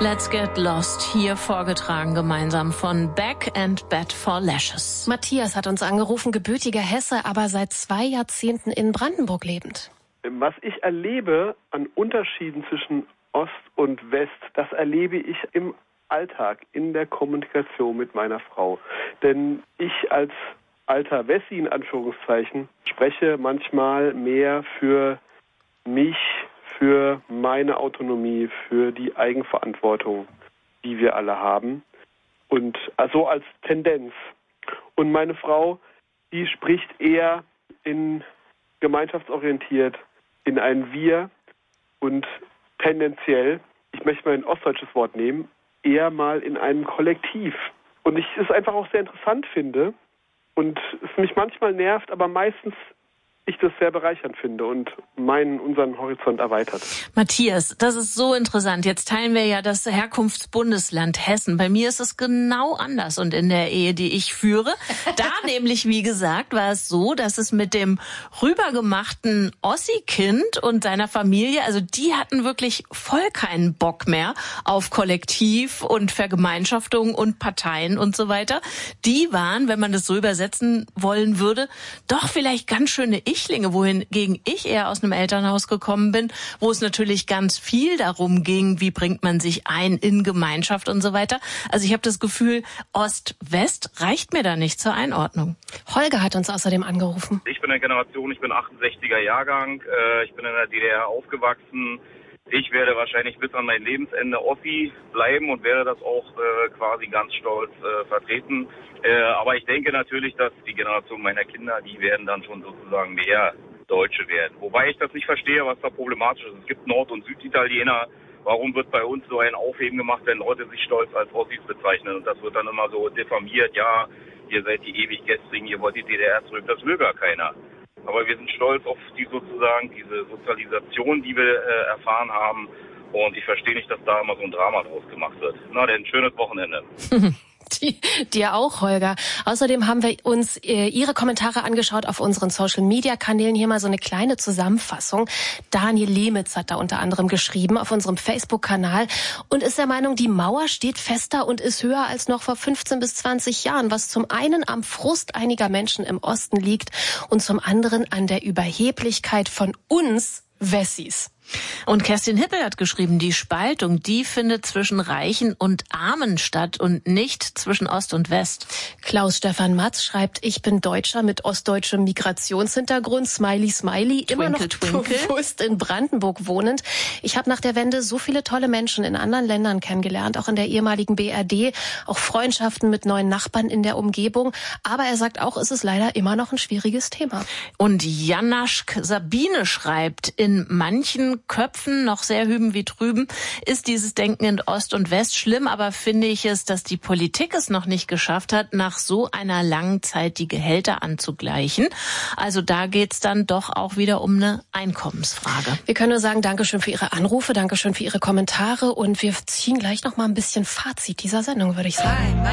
Let's Get Lost, hier vorgetragen gemeinsam von Beck and Bad for Lashes. Matthias hat uns angerufen, gebürtiger Hesse, aber seit 2 Jahrzehnten in Brandenburg lebend. Was ich erlebe an Unterschieden zwischen Ost und West, das erlebe ich im Alltag, in der Kommunikation mit meiner Frau. Denn ich als alter Wessi in Anführungszeichen spreche manchmal mehr für mich, für meine Autonomie, für die Eigenverantwortung, die wir alle haben. Und also als Tendenz. Und meine Frau, die spricht eher in gemeinschaftsorientiert, in ein Wir und tendenziell, ich möchte mal ein ostdeutsches Wort nehmen, eher mal in einem Kollektiv. Und ich es einfach auch sehr interessant finde und es mich manchmal nervt, aber meistens ich das sehr bereichernd finde und unseren Horizont erweitert. Matthias, das ist so interessant. Jetzt teilen wir ja das Herkunftsbundesland Hessen. Bei mir ist es genau anders und in der Ehe, die ich führe, da nämlich, wie gesagt, war es so, dass es mit dem rübergemachten Ossi-Kind und seiner Familie, also die hatten wirklich voll keinen Bock mehr auf Kollektiv und Vergemeinschaftung und Parteien und so weiter. Die waren, wenn man das so übersetzen wollen würde, doch vielleicht ganz schöne Ichlinge, wohingegen ich eher aus einem Elternhaus gekommen bin, wo es natürlich ganz viel darum ging, wie bringt man sich ein in Gemeinschaft und so weiter. Also ich habe das Gefühl, Ost-West reicht mir da nicht zur Einordnung. Holger hat uns außerdem angerufen. Ich bin der Generation, ich bin 68er Jahrgang, ich bin in der DDR aufgewachsen. Ich werde wahrscheinlich bis an mein Lebensende Ossi bleiben und werde das auch quasi ganz stolz vertreten. Aber ich denke natürlich, dass die Generation meiner Kinder, die werden dann schon sozusagen mehr Deutsche werden. Wobei ich das nicht verstehe, was da problematisch ist. Es gibt Nord- und Süditaliener. Warum wird bei uns so ein Aufheben gemacht, wenn Leute sich stolz als Ossis bezeichnen? Und das wird dann immer so diffamiert. Ja, ihr seid die Ewiggestrigen, ihr wollt die DDR zurück. Das will gar keiner. Aber wir sind stolz auf diese Sozialisation, die wir erfahren haben. Und ich verstehe nicht, dass da immer so ein Drama draus gemacht wird. Na denn, schönes Wochenende. Dir auch, Holger. Außerdem haben wir uns Ihre Kommentare angeschaut auf unseren Social-Media-Kanälen. Hier mal so eine kleine Zusammenfassung. Daniel Lemitz hat da unter anderem geschrieben auf unserem Facebook-Kanal und ist der Meinung, die Mauer steht fester und ist höher als noch vor 15 bis 20 Jahren, was zum einen am Frust einiger Menschen im Osten liegt und zum anderen an der Überheblichkeit von uns Wessis. Und Kerstin Hippel hat geschrieben, die Spaltung, die findet zwischen Reichen und Armen statt und nicht zwischen Ost und West. Klaus-Stefan Matz schreibt, ich bin Deutscher mit ostdeutschem Migrationshintergrund, Smiley, Smiley, immer noch bewusst in Brandenburg wohnend. Ich habe nach der Wende so viele tolle Menschen in anderen Ländern kennengelernt, auch in der ehemaligen BRD, auch Freundschaften mit neuen Nachbarn in der Umgebung. Aber er sagt auch, es ist leider immer noch ein schwieriges Thema. Und Janaschk Sabine schreibt, in manchen Köpfen, noch sehr hüben wie drüben, ist dieses Denken in Ost und West schlimm, aber finde ich es, dass die Politik es noch nicht geschafft hat, nach so einer langen Zeit die Gehälter anzugleichen. Also da geht's dann doch auch wieder um eine Einkommensfrage. Wir können nur sagen, Dankeschön für Ihre Anrufe, Dankeschön für Ihre Kommentare und wir ziehen gleich noch mal ein bisschen Fazit dieser Sendung, würde ich sagen.